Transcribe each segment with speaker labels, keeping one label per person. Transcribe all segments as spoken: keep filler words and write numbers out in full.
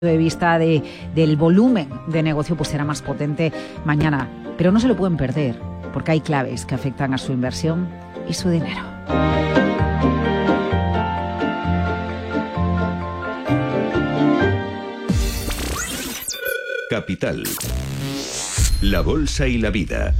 Speaker 1: de vista de, del volumen de negocio, pues será más potente mañana. Pero no se lo pueden perder, porque hay claves que afectan a su inversión y su dinero.
Speaker 2: Capital, la bolsa y la vida,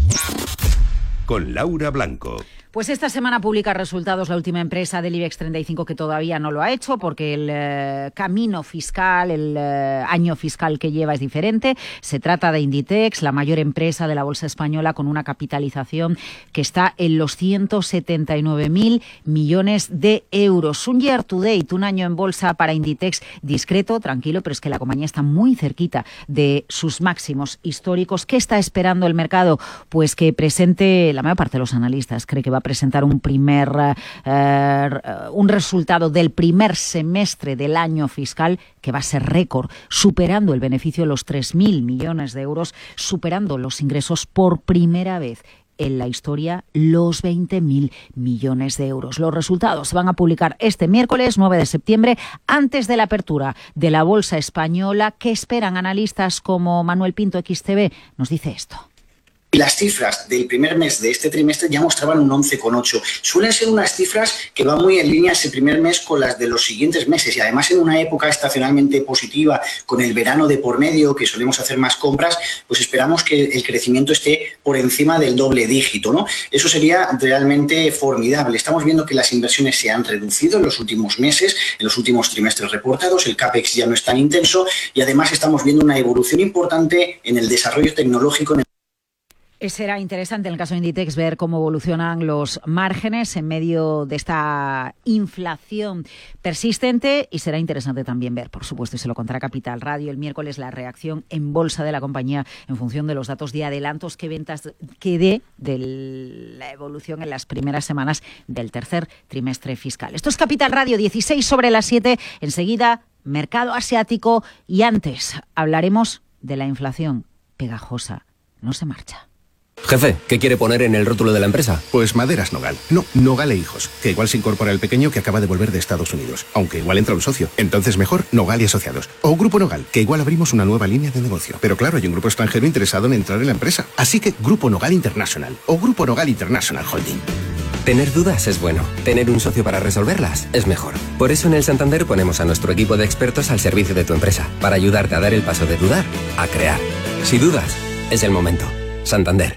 Speaker 2: con Laura Blanco.
Speaker 1: Pues esta semana publica resultados la última empresa del IBEX treinta y cinco, que todavía no lo ha hecho porque el eh, camino fiscal, el eh, año fiscal que lleva es diferente. Se trata de Inditex, la mayor empresa de la bolsa española, con una capitalización que está en los ciento setenta y nueve mil millones de euros. Un year to date, un año en bolsa para Inditex discreto, tranquilo, pero es que la compañía está muy cerquita de sus máximos históricos. ¿Qué está esperando el mercado? Pues que presente, la mayor parte de los analistas cree que va a presentar un primer eh, un resultado del primer semestre del año fiscal que va a ser récord, superando el beneficio de los tres mil millones de euros, superando los ingresos por primera vez en la historia, los veinte mil millones de euros. Los resultados se van a publicar este miércoles nueve de septiembre, antes de la apertura de la bolsa española. ¿Qué esperan analistas como Manuel Pinto, X T V? Nos dice esto.
Speaker 3: Las cifras del primer mes de este trimestre ya mostraban un once coma ocho. Suelen ser unas cifras que van muy en línea ese primer mes con las de los siguientes meses, y además en una época estacionalmente positiva, con el verano de por medio, que solemos hacer más compras, pues esperamos que el crecimiento esté por encima del doble dígito, ¿no? Eso sería realmente formidable. Estamos viendo que las inversiones se han reducido en los últimos meses, en los últimos trimestres reportados, el CAPEX ya no es tan intenso, y además estamos viendo una evolución importante en el desarrollo tecnológico. En el
Speaker 1: Será interesante en el caso de Inditex ver cómo evolucionan los márgenes en medio de esta inflación persistente, y será interesante también ver, por supuesto, y se lo contará Capital Radio el miércoles, la reacción en bolsa de la compañía en función de los datos de adelantos que ventas que dé de la evolución en las primeras semanas del tercer trimestre fiscal. Esto es Capital Radio, dieciséis sobre las siete. Enseguida, mercado asiático, y antes hablaremos de la inflación pegajosa. No se marcha.
Speaker 4: Jefe, ¿qué quiere poner en el rótulo de la empresa?
Speaker 5: Pues Maderas Nogal. No, Nogal e Hijos. Que igual se incorpora el pequeño que acaba de volver de Estados Unidos. Aunque igual entra un socio. Entonces mejor Nogal y Asociados. O Grupo Nogal, que igual abrimos una nueva línea de negocio. Pero claro, hay un grupo extranjero interesado en entrar en la empresa. Así que Grupo Nogal International. O Grupo Nogal International Holding.
Speaker 4: Tener dudas es bueno. Tener un socio para resolverlas es mejor. Por eso en el Santander ponemos a nuestro equipo de expertos al servicio de tu empresa. Para ayudarte a dar el paso de dudar a crear. Si dudas, es el momento. Santander.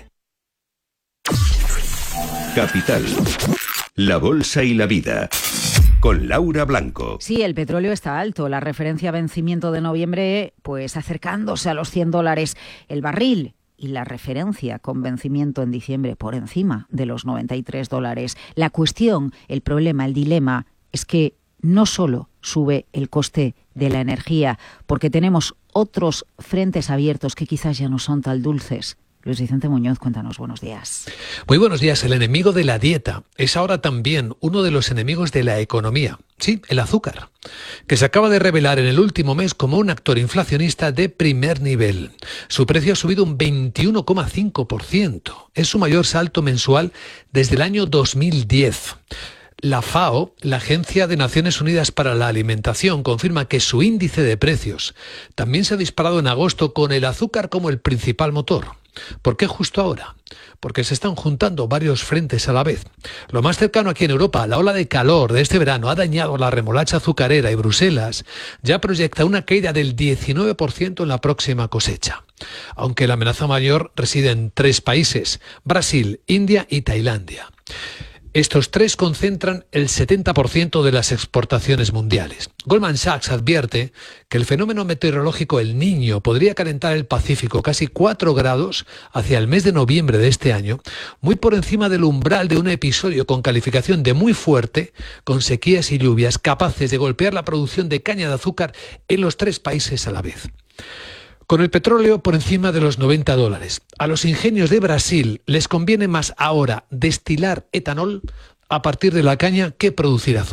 Speaker 2: Capital, la bolsa y la vida, con Laura Blanco.
Speaker 1: Sí, el petróleo está alto. La referencia a vencimiento de noviembre, pues acercándose a los cien dólares el barril. Y la referencia con vencimiento en diciembre por encima de los noventa y tres dólares. La cuestión, el problema, el dilema es que no solo sube el coste de la energía, porque tenemos otros frentes abiertos que quizás ya no son tan dulces. Luis Vicente Muñoz, cuéntanos, buenos días.
Speaker 6: Muy buenos días. El enemigo de la dieta es ahora también uno de los enemigos de la economía. Sí, el azúcar, que se acaba de revelar en el último mes como un actor inflacionista de primer nivel. Su precio ha subido un veintiuno coma cinco por ciento. Es su mayor salto mensual desde el año dos mil diez. La FAO, la Agencia de Naciones Unidas para la Alimentación, confirma que su índice de precios también se ha disparado en agosto, con el azúcar como el principal motor. ¿Por qué justo ahora? Porque se están juntando varios frentes a la vez. Lo más cercano aquí en Europa, la ola de calor de este verano ha dañado la remolacha azucarera, y Bruselas ya proyecta una caída del diecinueve por ciento en la próxima cosecha. Aunque la amenaza mayor reside en tres países: Brasil, India y Tailandia. Estos tres concentran el setenta por ciento de las exportaciones mundiales. Goldman Sachs advierte que el fenómeno meteorológico El Niño podría calentar el Pacífico casi cuatro grados hacia el mes de noviembre de este año, muy por encima del umbral de un episodio con calificación de muy fuerte, con sequías y lluvias capaces de golpear la producción de caña de azúcar en los tres países a la vez. Con el petróleo por encima de los noventa dólares, a los ingenios de Brasil les conviene más ahora destilar etanol a partir de la caña que producir azúcar.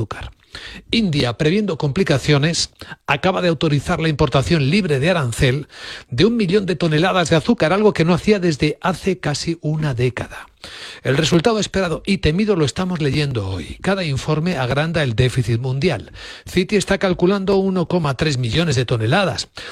Speaker 6: India, previendo complicaciones, acaba de autorizar la importación libre de arancel de un millón de toneladas de azúcar, algo que no hacía desde hace casi una década. El resultado esperado y temido lo estamos leyendo hoy. Cada informe agranda el déficit mundial. Citi está calculando uno coma tres millones de toneladas.